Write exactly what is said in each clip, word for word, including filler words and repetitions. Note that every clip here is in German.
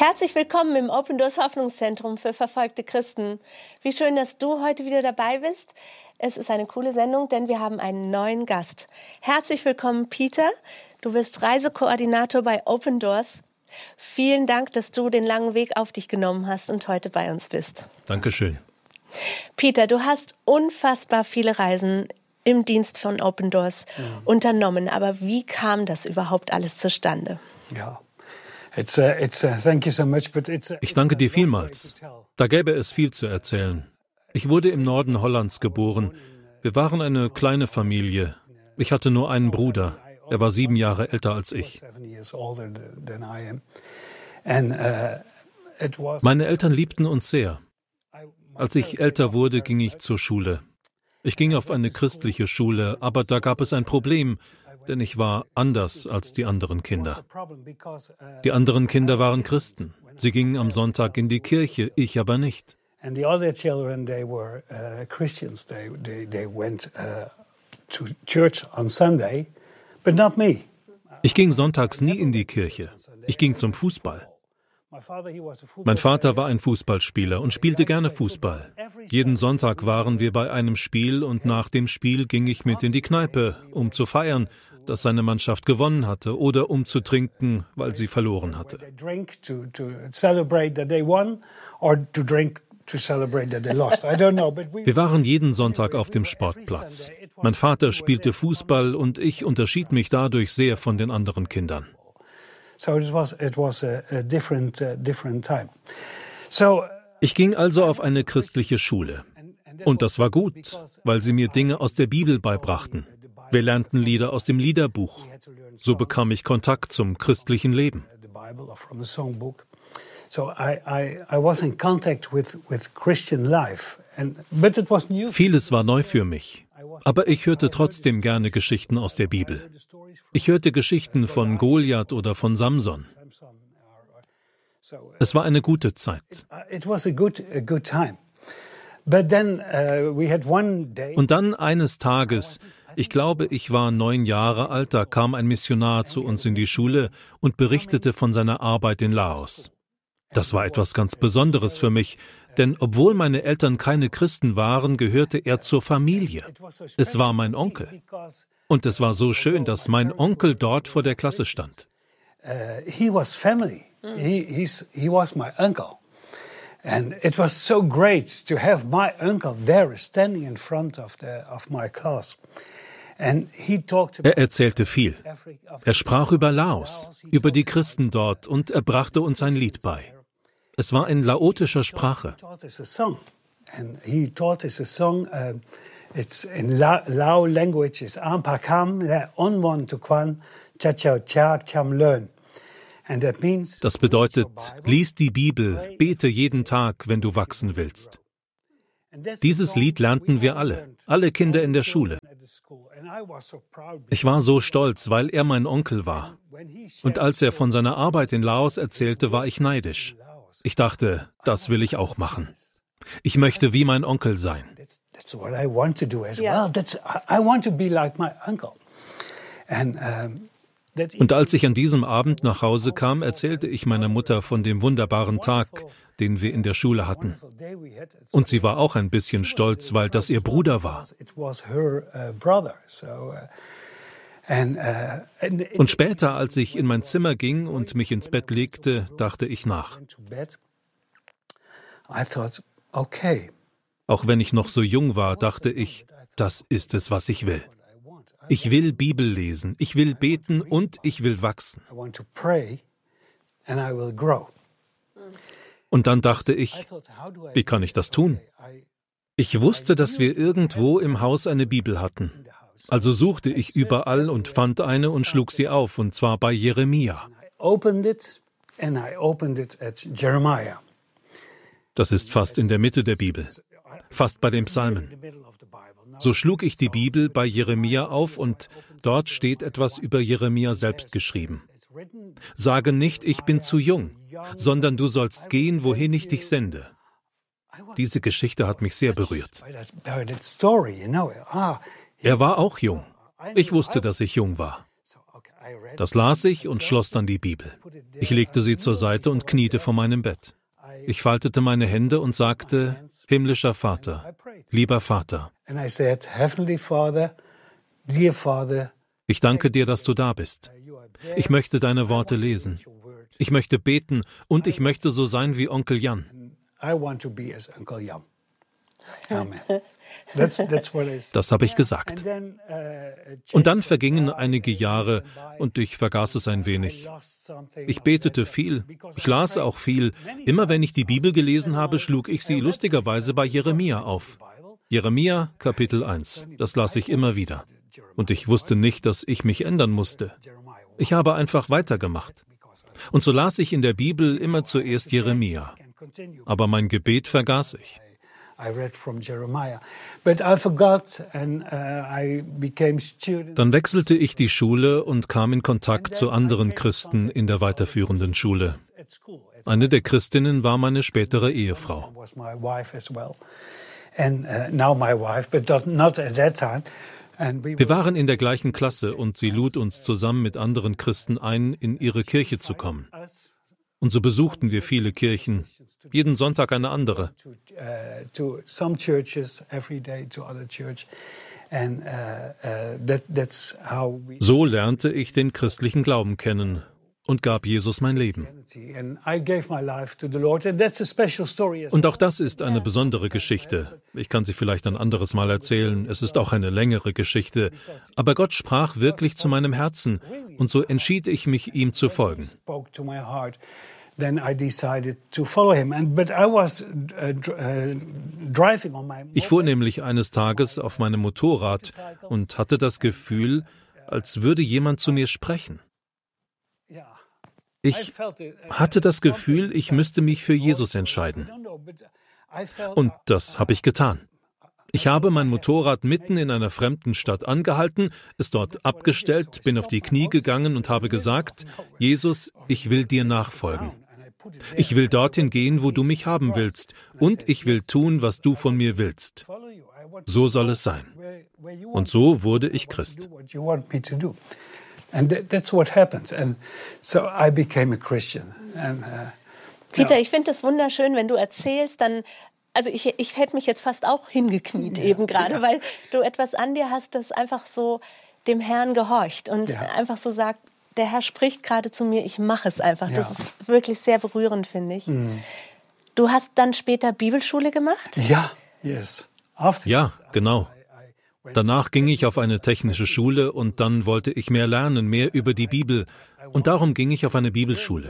Herzlich willkommen im Open Doors Hoffnungszentrum für verfolgte Christen. Wie schön, dass du heute wieder dabei bist. Es ist eine coole Sendung, denn wir haben einen neuen Gast. Herzlich willkommen, Peter. Du bist Reisekoordinator bei Open Doors. Vielen Dank, dass du den langen Weg auf dich genommen hast und heute bei uns bist. Dankeschön. Peter, du hast unfassbar viele Reisen im Dienst von Open Doors ja. unternommen. Aber wie kam das überhaupt alles zustande? Ja. It's a, it's a, thank you so much, but it's a, ich danke dir vielmals. Da gäbe es viel zu erzählen. Ich wurde im Norden Hollands geboren. Wir waren eine kleine Familie. Ich hatte nur einen Bruder. Er war sieben Jahre älter als ich. Meine Eltern liebten uns sehr. Als ich älter wurde, ging ich zur Schule. Ich ging auf eine christliche Schule, aber da gab es ein Problem, denn ich war anders als die anderen Kinder. Die anderen Kinder waren Christen. Sie gingen am Sonntag in die Kirche, ich aber nicht. Ich ging sonntags nie in die Kirche. Ich ging zum Fußball. Mein Vater war ein Fußballspieler und spielte gerne Fußball. Jeden Sonntag waren wir bei einem Spiel und nach dem Spiel ging ich mit in die Kneipe, um zu feiern, dass seine Mannschaft gewonnen hatte oder um zu trinken, weil sie verloren hatte. Wir waren jeden Sonntag auf dem Sportplatz. Mein Vater spielte Fußball und ich unterschied mich dadurch sehr von den anderen Kindern. Ich ging also auf eine christliche Schule. Und das war gut, weil sie mir Dinge aus der Bibel beibrachten. Wir lernten Lieder aus dem Liederbuch. So bekam ich Kontakt zum christlichen Leben. Vieles war neu für mich. Aber ich hörte trotzdem gerne Geschichten aus der Bibel. Ich hörte Geschichten von Goliath oder von Samson. Es war eine gute Zeit. Und dann eines Tages, ich glaube, ich war neun Jahre alt, da kam ein Missionar zu uns in die Schule und berichtete von seiner Arbeit in Laos. Das war etwas ganz Besonderes für mich, denn obwohl meine Eltern keine Christen waren, gehörte er zur Familie. Es war mein Onkel. Und es war so schön, dass mein Onkel dort vor der Klasse stand. He was family. He, he's, he was my uncle. And it was so great to have my uncle there standing in front of the of my class. And he talked about. Er erzählte viel. Er sprach über Laos, über die Christen dort und er brachte uns ein Lied bei. Es war in laotischer Sprache. And he taught us a song. Uh, it's in Lao language is Ampakam le onwon tukwan chachao chak cham learn. Das bedeutet, lies die Bibel, bete jeden Tag, wenn du wachsen willst. Dieses Lied lernten wir alle, alle Kinder in der Schule. Ich war so stolz, weil er mein Onkel war. Und als er von seiner Arbeit in Laos erzählte, war ich neidisch. Ich dachte, das will ich auch machen. Ich möchte wie mein Onkel sein. Und als ich an diesem Abend nach Hause kam, erzählte ich meiner Mutter von dem wunderbaren Tag, den wir in der Schule hatten. Und sie war auch ein bisschen stolz, weil das ihr Bruder war. Und später, als ich in mein Zimmer ging und mich ins Bett legte, dachte ich nach. Auch wenn ich noch so jung war, dachte ich, das ist es, was ich will. Ich will Bibel lesen, ich will beten und ich will wachsen. Und dann dachte ich, wie kann ich das tun? Ich wusste, dass wir irgendwo im Haus eine Bibel hatten. Also suchte ich überall und fand eine und schlug sie auf, und zwar bei Jeremia. Das ist fast in der Mitte der Bibel, fast bei den Psalmen. So schlug ich die Bibel bei Jeremia auf und dort steht etwas über Jeremia selbst geschrieben. Sage nicht, ich bin zu jung, sondern du sollst gehen, wohin ich dich sende. Diese Geschichte hat mich sehr berührt. Er war auch jung. Ich wusste, dass ich jung war. Das las ich und schloss dann die Bibel. Ich legte sie zur Seite und kniete vor meinem Bett. Ich faltete meine Hände und sagte, himmlischer Vater, lieber Vater. Ich danke dir, dass du da bist. Ich möchte deine Worte lesen. Ich möchte beten und ich möchte so sein wie Onkel Jan. Das habe ich gesagt. Und dann vergingen einige Jahre und ich vergaß es ein wenig. Ich betete viel, ich las auch viel. Immer wenn ich die Bibel gelesen habe, schlug ich sie lustigerweise bei Jeremia auf. Jeremia, Kapitel eins. Das las ich immer wieder. Und ich wusste nicht, dass ich mich ändern musste. Ich habe einfach weitergemacht. Und so las ich in der Bibel immer zuerst Jeremia. Aber mein Gebet vergaß ich. Dann wechselte ich die Schule und kam in Kontakt zu anderen Christen in der weiterführenden Schule. Eine der Christinnen war meine spätere Ehefrau. Wir waren in der gleichen Klasse und sie lud uns zusammen mit anderen Christen ein, in ihre Kirche zu kommen. Und so besuchten wir viele Kirchen, jeden Sonntag eine andere. So lernte ich den christlichen Glauben kennen und gab Jesus mein Leben. Und auch das ist eine besondere Geschichte. Ich kann sie vielleicht ein anderes Mal erzählen. Es ist auch eine längere Geschichte. Aber Gott sprach wirklich zu meinem Herzen und so entschied ich mich, ihm zu folgen. Ich fuhr nämlich eines Tages auf meinem Motorrad und hatte das Gefühl, als würde jemand zu mir sprechen. Ich hatte das Gefühl, ich müsste mich für Jesus entscheiden. Und das habe ich getan. Ich habe mein Motorrad mitten in einer fremden Stadt angehalten, es dort abgestellt, bin auf die Knie gegangen und habe gesagt, Jesus, ich will dir nachfolgen. Ich will dorthin gehen, wo du mich haben willst, und ich will tun, was du von mir willst. So soll es sein. Und so wurde ich Christ. Peter, ich finde es wunderschön, wenn du erzählst, dann Also ich, ich hätte mich jetzt fast auch hingekniet ja, eben gerade, ja. weil du etwas an dir hast, das einfach so dem Herrn gehorcht und ja. einfach so sagt, der Herr spricht gerade zu mir, ich mache es einfach. Ja. Das ist wirklich sehr berührend, finde ich. Mhm. Du hast dann später Bibelschule gemacht? Ja, yes. After ja, genau. Danach ging ich auf eine technische Schule und dann wollte ich mehr lernen, mehr über die Bibel. Und darum ging ich auf eine Bibelschule.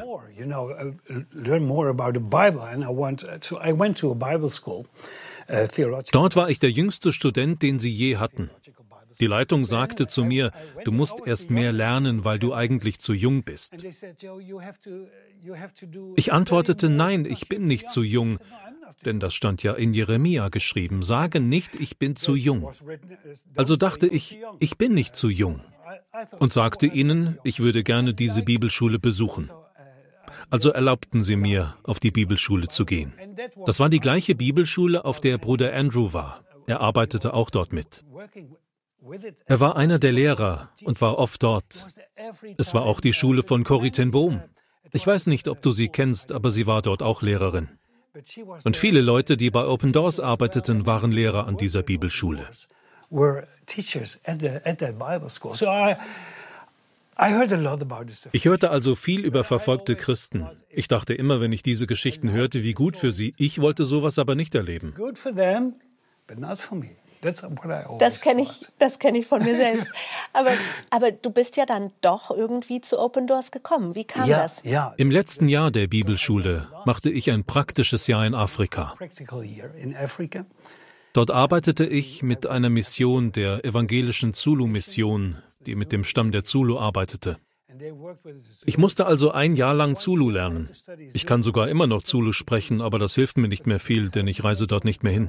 Dort war ich der jüngste Student, den sie je hatten. Die Leitung sagte zu mir, du musst erst mehr lernen, weil du eigentlich zu jung bist. Ich antwortete, nein, ich bin nicht zu jung. Denn das stand ja in Jeremia geschrieben, sage nicht, ich bin zu jung. Also dachte ich, ich bin nicht zu jung. Und sagte ihnen, ich würde gerne diese Bibelschule besuchen. Also erlaubten sie mir, auf die Bibelschule zu gehen. Das war die gleiche Bibelschule, auf der Bruder Andrew war. Er arbeitete auch dort mit. Er war einer der Lehrer und war oft dort. Es war auch die Schule von Corrie ten Boom. Ich weiß nicht, ob du sie kennst, aber sie war dort auch Lehrerin. Und viele Leute, die bei Open Doors arbeiteten, waren Lehrer an dieser Bibelschule. Ich hörte also viel über verfolgte Christen. Ich dachte immer, wenn ich diese Geschichten hörte, wie gut für sie. Ich wollte sowas aber nicht erleben. Das kenne ich, das kenne ich von mir selbst. Aber, aber du bist ja dann doch irgendwie zu Open Doors gekommen. Wie kam ja, das? Ja. Im letzten Jahr der Bibelschule machte ich ein praktisches Jahr in Afrika. Dort arbeitete ich mit einer Mission der evangelischen Zulu-Mission, die mit dem Stamm der Zulu arbeitete. Ich musste also ein Jahr lang Zulu lernen. Ich kann sogar immer noch Zulu sprechen, aber das hilft mir nicht mehr viel, denn ich reise dort nicht mehr hin.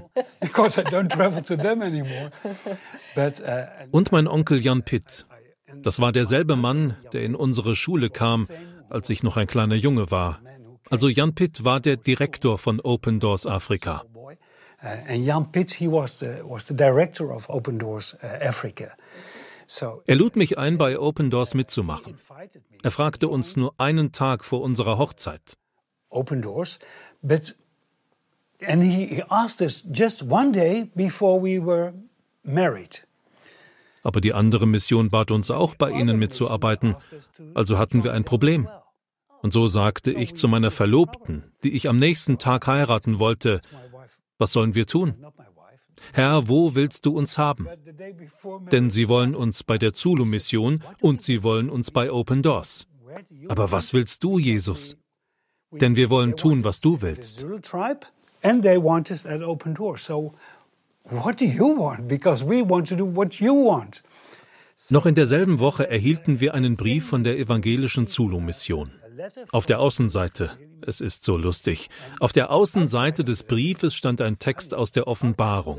Und mein Onkel Jan Pitt. Das war derselbe Mann, der in unsere Schule kam, als ich noch ein kleiner Junge war. Also Jan Pitt war der Direktor von Open Doors Afrika. And Jan Pitt, he was the was the director of Open Doors Africa. Er lud mich ein, bei Open Doors mitzumachen. Er fragte uns nur einen Tag vor unserer Hochzeit. Open Doors, but and he, he asked us just one day before we were married. Aber die andere Mission bat uns auch, bei ihnen mitzuarbeiten. Also hatten wir ein Problem. Und so sagte ich zu meiner Verlobten, die ich am nächsten Tag heiraten wollte, was sollen wir tun? Herr, wo willst du uns haben? Denn sie wollen uns bei der Zulu-Mission und sie wollen uns bei Open Doors. Aber was willst du, Jesus? Denn wir wollen tun, was du willst. And they want us at Open Doors. So what do you want? Because we want to do what you want. Noch in derselben Woche erhielten wir einen Brief von der evangelischen Zulu-Mission. Auf der Außenseite, es ist so lustig, auf der Außenseite des Briefes stand ein Text aus der Offenbarung.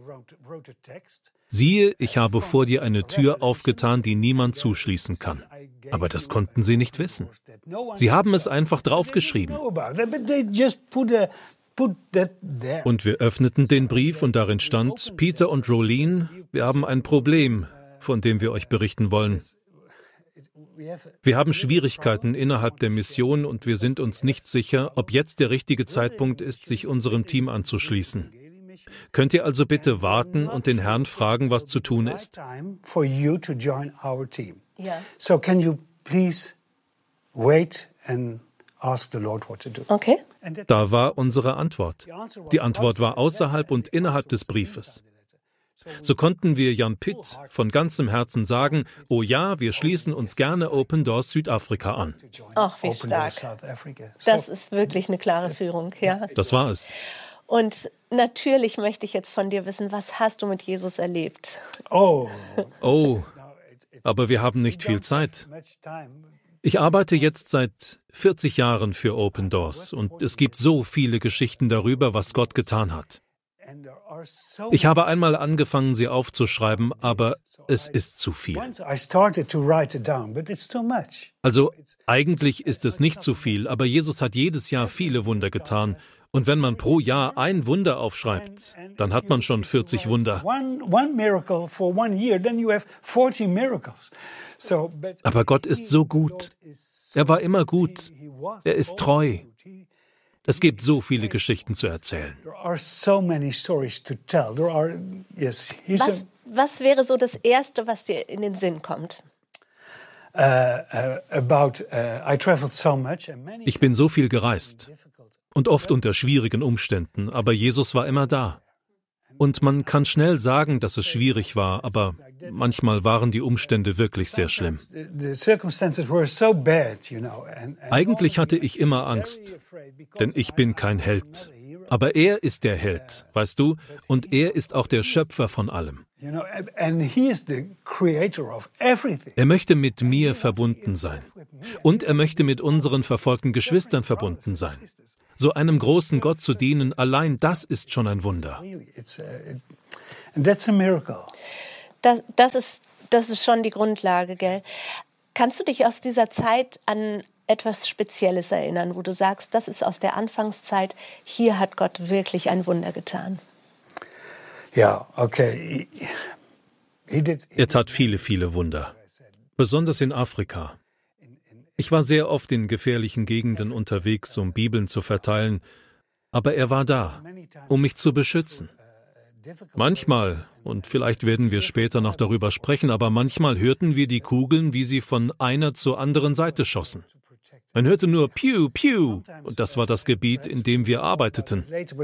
Siehe, ich habe vor dir eine Tür aufgetan, die niemand zuschließen kann. Aber das konnten sie nicht wissen. Sie haben es einfach draufgeschrieben. Und wir öffneten den Brief und darin stand, Peter und Rolene, wir haben ein Problem, von dem wir euch berichten wollen. Wir haben Schwierigkeiten innerhalb der Mission und wir sind uns nicht sicher, ob jetzt der richtige Zeitpunkt ist, sich unserem Team anzuschließen. Könnt ihr also bitte warten und den Herrn fragen, was zu tun ist? Ja. So can you please wait and ask the Lord what to do. Okay. Da war unsere Antwort. Die Antwort war außerhalb und innerhalb des Briefes. So konnten wir Jan Pitt von ganzem Herzen sagen, oh ja, wir schließen uns gerne Open Doors Südafrika an. Ach, wie stark. Das ist wirklich eine klare Führung, ja. Das war es. Und natürlich möchte ich jetzt von dir wissen, was hast du mit Jesus erlebt? Oh, Oh, aber wir haben nicht viel Zeit. Ich arbeite jetzt seit vierzig Jahren für Open Doors und es gibt so viele Geschichten darüber, was Gott getan hat. Ich habe einmal angefangen, sie aufzuschreiben, aber es ist zu viel. Also eigentlich ist es nicht zu viel, aber Jesus hat jedes Jahr viele Wunder getan. Und wenn man pro Jahr ein Wunder aufschreibt, dann hat man schon vierzig Wunder. Aber Gott ist so gut. Er war immer gut. Er ist treu. Es gibt so viele Geschichten zu erzählen. Was, was wäre so das Erste, was dir in den Sinn kommt? Ich bin so viel gereist und oft unter schwierigen Umständen, aber Jesus war immer da. Und man kann schnell sagen, dass es schwierig war, aber manchmal waren die Umstände wirklich sehr schlimm. Eigentlich hatte ich immer Angst, denn ich bin kein Held. Aber er ist der Held, weißt du, und er ist auch der Schöpfer von allem. Er möchte mit mir verbunden sein. Und er möchte mit unseren verfolgten Geschwistern verbunden sein. So einem großen Gott zu dienen, allein das ist schon ein Wunder. Das, das ist, das ist schon die Grundlage, gell? Kannst du dich aus dieser Zeit an etwas Spezielles erinnern, wo du sagst, das ist aus der Anfangszeit, hier hat Gott wirklich ein Wunder getan? Ja, okay. Er tat viele, viele Wunder, besonders in Afrika. Ich war sehr oft in gefährlichen Gegenden unterwegs, um Bibeln zu verteilen, aber er war da, um mich zu beschützen. Manchmal, und vielleicht werden wir später noch darüber sprechen, aber manchmal hörten wir die Kugeln, wie sie von einer zur anderen Seite schossen. Man hörte nur Piu, Piu, und das war das Gebiet, in dem wir arbeiteten.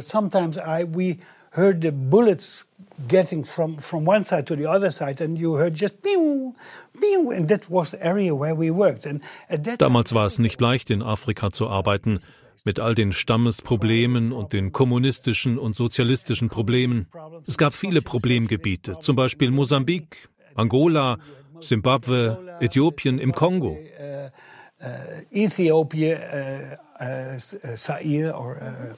Getting from from one side to the other side, and you heard just pew, pew, and that was the area where we worked. And damals war es nicht leicht, in Afrika zu arbeiten, mit all den Stammesproblemen und den kommunistischen und sozialistischen Problemen. Es gab viele Problemgebiete, zum Beispiel Mosambik, Angola, Simbabwe, Äthiopien, im Kongo. Äthiopien, uh, uh, Zaire, or uh,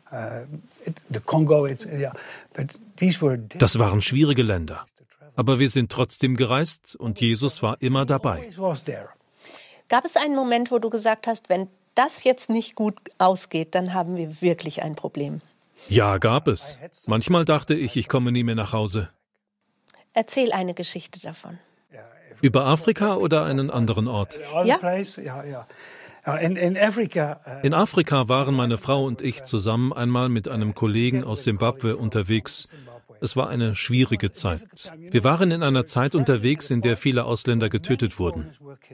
Das waren schwierige Länder. Aber wir sind trotzdem gereist und Jesus war immer dabei. Gab es einen Moment, wo du gesagt hast, wenn das jetzt nicht gut ausgeht, dann haben wir wirklich ein Problem? Ja, gab es. Manchmal dachte ich, ich komme nie mehr nach Hause. Erzähl eine Geschichte davon. Über Afrika oder einen anderen Ort? Ja. In Afrika waren meine Frau und ich zusammen einmal mit einem Kollegen aus Simbabwe unterwegs. Es war eine schwierige Zeit. Wir waren in einer Zeit unterwegs, in der viele Ausländer getötet wurden.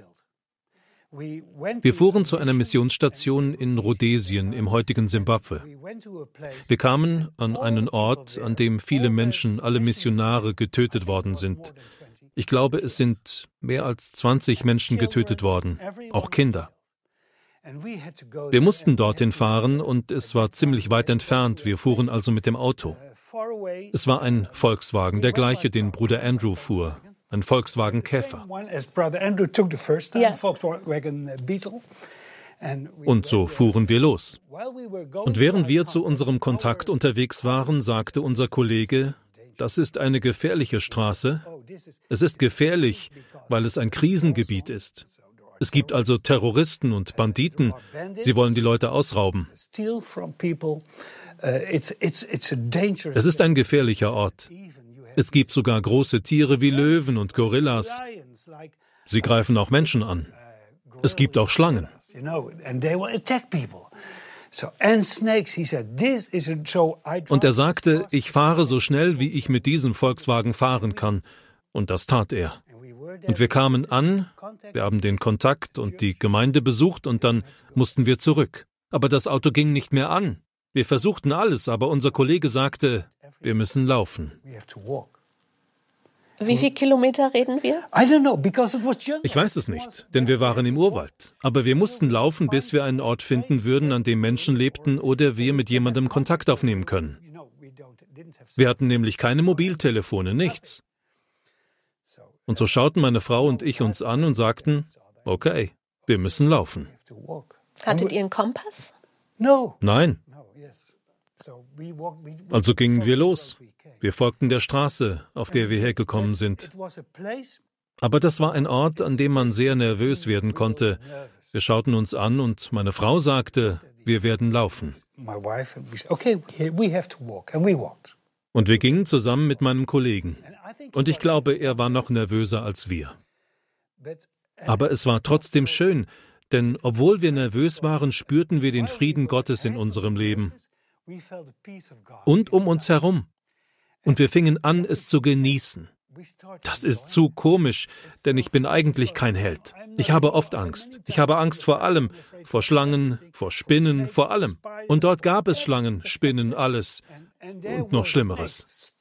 Wir fuhren zu einer Missionsstation in Rhodesien im heutigen Simbabwe. Wir kamen an einen Ort, an dem viele Menschen, alle Missionare, getötet worden sind. Ich glaube, es sind mehr als zwanzig Menschen getötet worden, auch Kinder. Wir mussten dorthin fahren und es war ziemlich weit entfernt. Wir fuhren also mit dem Auto. Es war ein Volkswagen, der gleiche, den Bruder Andrew fuhr. Ein Volkswagen Käfer. Ja. Und so fuhren wir los. Und während wir zu unserem Kontakt unterwegs waren, sagte unser Kollege, das ist eine gefährliche Straße. Es ist gefährlich, weil es ein Krisengebiet ist. Es gibt also Terroristen und Banditen. Sie wollen die Leute ausrauben. Es ist ein gefährlicher Ort. Es gibt sogar große Tiere wie Löwen und Gorillas. Sie greifen auch Menschen an. Es gibt auch Schlangen. Und er sagte, ich fahre so schnell, wie ich mit diesem Volkswagen fahren kann. Und das tat er. Und wir kamen an, wir haben den Kontakt und die Gemeinde besucht und dann mussten wir zurück. Aber das Auto ging nicht mehr an. Wir versuchten alles, aber unser Kollege sagte, wir müssen laufen. Wie viele Kilometer reden wir? Ich weiß es nicht, denn wir waren im Urwald. Aber wir mussten laufen, bis wir einen Ort finden würden, an dem Menschen lebten oder wir mit jemandem Kontakt aufnehmen können. Wir hatten nämlich keine Mobiltelefone, nichts. Und so schauten meine Frau und ich uns an und sagten, okay, wir müssen laufen. Hattet ihr einen Kompass? Nein. Also gingen wir los. Wir folgten der Straße, auf der wir hergekommen sind. Aber das war ein Ort, an dem man sehr nervös werden konnte. Wir schauten uns an und meine Frau sagte, wir werden laufen. Und wir gingen zusammen mit meinem Kollegen. Und ich glaube, er war noch nervöser als wir. Aber es war trotzdem schön, denn obwohl wir nervös waren, spürten wir den Frieden Gottes in unserem Leben. Und um uns herum. Und wir fingen an, es zu genießen. Das ist zu komisch, denn ich bin eigentlich kein Held. Ich habe oft Angst. Ich habe Angst vor allem. Vor Schlangen, vor Spinnen, vor allem. Und dort gab es Schlangen, Spinnen, alles. Und noch Schlimmeres.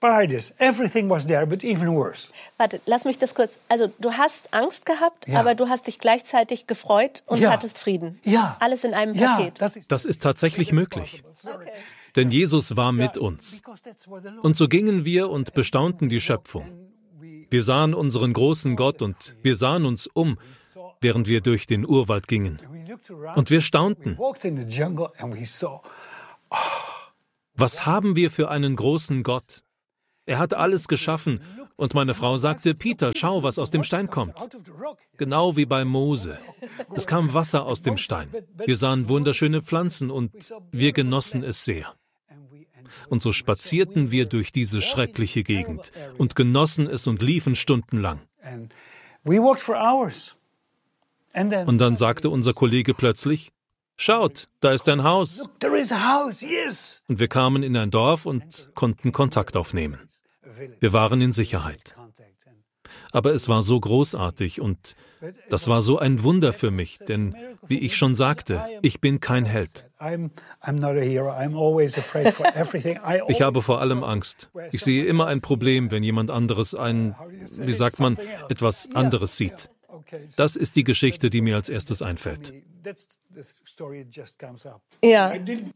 Warte, lass mich das kurz. Also du hast Angst gehabt, Ja. aber du hast dich gleichzeitig gefreut und Ja. hattest Frieden. Ja. Alles in einem Ja, Paket. das ist, Das ist tatsächlich möglich. Denn Jesus war mit uns. Und so gingen wir und bestaunten die Schöpfung. Wir sahen unseren großen Gott und wir sahen uns um, während wir durch den Urwald gingen. Und wir staunten. Was haben wir für einen großen Gott? Er hat alles geschaffen. Und meine Frau sagte, Peter, schau, was aus dem Stein kommt. Genau wie bei Mose. Es kam Wasser aus dem Stein. Wir sahen wunderschöne Pflanzen und wir genossen es sehr. Und so spazierten wir durch diese schreckliche Gegend und genossen es und liefen stundenlang. Und dann sagte unser Kollege plötzlich, schaut, da ist ein Haus. Und wir kamen in ein Dorf und konnten Kontakt aufnehmen. Wir waren in Sicherheit. Aber es war so großartig und das war so ein Wunder für mich, denn wie ich schon sagte, ich bin kein Held. Ich habe vor allem Angst. Ich sehe immer ein Problem, wenn jemand anderes ein, wie sagt man, etwas anderes sieht. Das ist die Geschichte, die mir als erstes einfällt. Ja.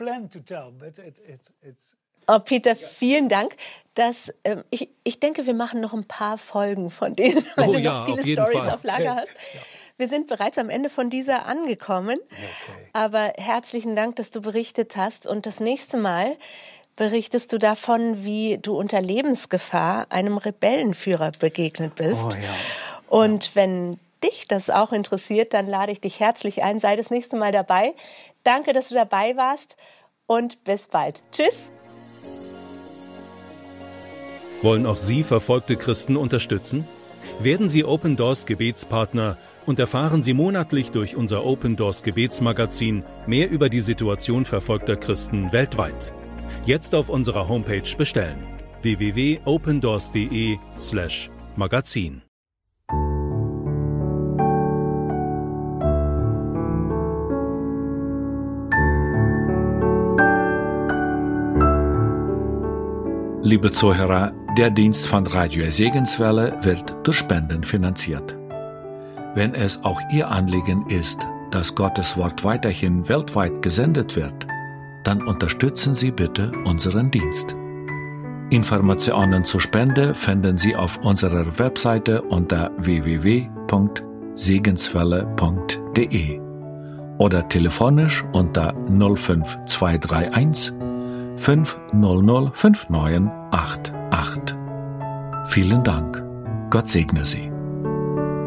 Oh, Peter, vielen Dank. Dass, ähm, ich, ich denke, wir machen noch ein paar Folgen von denen, weil Oh du ja, noch viele auf jeden Storys Fall. auf Lager hast. Wir sind bereits am Ende von dieser angekommen. Aber herzlichen Dank, dass du berichtet hast. Und das nächste Mal berichtest du davon, wie du unter Lebensgefahr einem Rebellenführer begegnet bist. Oh, ja. Und wenn dich das auch interessiert, dann lade ich dich herzlich ein. Sei das nächste Mal dabei. Danke, dass du dabei warst und bis bald. Tschüss. Wollen auch Sie verfolgte Christen unterstützen? Werden Sie Open Doors Gebetspartner und erfahren Sie monatlich durch unser Open Doors Gebetsmagazin mehr über die Situation verfolgter Christen weltweit. Jetzt auf unserer Homepage bestellen: w w w punkt opendoors punkt d e slash magazin. Liebe Zuhörer, der Dienst von Radio Segenswelle wird durch Spenden finanziert. Wenn es auch Ihr Anliegen ist, dass Gottes Wort weiterhin weltweit gesendet wird, dann unterstützen Sie bitte unseren Dienst. Informationen zur Spende finden Sie auf unserer Webseite unter w w w punkt segenswelle punkt d e oder telefonisch unter null fünf zwei drei eins fünf null null fünf neun acht acht. Vielen Dank. Gott segne Sie.